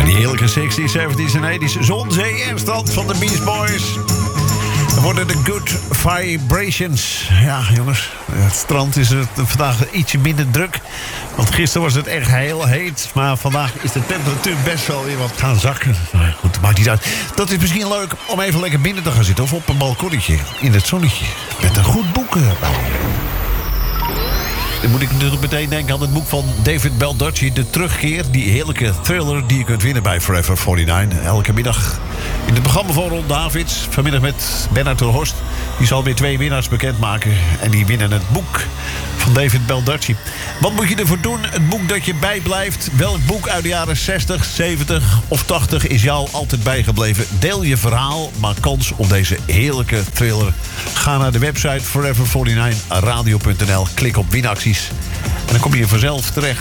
Die heerlijke 60s, 70s en 80s. Zon, zee en strand van de Beach Boys. Dan worden de Good Vibrations. Ja, jongens. Het strand is er vandaag ietsje minder druk. Want gisteren was het echt heel heet. Maar vandaag is de temperatuur best wel weer wat gaan zakken. Maar goed, maakt niet uit. Dat is misschien leuk om even lekker binnen te gaan zitten. Of op een balkonnetje in het zonnetje. Met een goed boek. Dan moet ik natuurlijk meteen denken aan het boek van David Baldacci. De Terugkeer, die heerlijke thriller die je kunt winnen bij Forever 49. Elke middag in het programma van Ron Davids. Vanmiddag met Bernard ter Horst. Die zal weer 2 winnaars bekendmaken. En die winnen het boek van David Baldacci. Wat moet je ervoor doen? Het boek dat je bijblijft. Welk boek uit de jaren 60, 70 of 80 is jou altijd bijgebleven? Deel je verhaal, maak kans op deze heerlijke thriller. Ga naar de website forever49radio.nl. Klik op winacties. En dan kom je vanzelf terecht